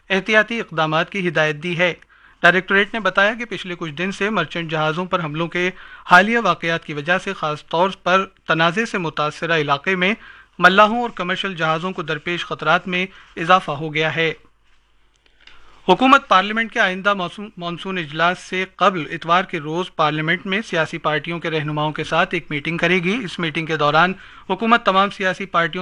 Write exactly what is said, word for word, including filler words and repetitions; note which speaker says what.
Speaker 1: एहतियाती इक़दाम की हिदायत दी है। डायरेक्टोरेट ने बताया कि पिछले कुछ दिन से मर्चेंट जहाज़ों पर हमलों के हालिया वाक़यात की वजह से खास तौर पर तनाज़े से मुतासरा इलाके में मल्लाहों और कमर्शल जहाज़ों को दरपेश खतरात में इजाफा हो गया है। हुकूमत पार्लियामेंट के आइंदा मानसून इजलास से कबल इतवार के रोज़ पार्लियामेंट में सियासी पार्टियों के रहनुमाओं के साथ एक मीटिंग करेगी। इस मीटिंग के दौरान हुकूमत तमाम सियासी पार्टियों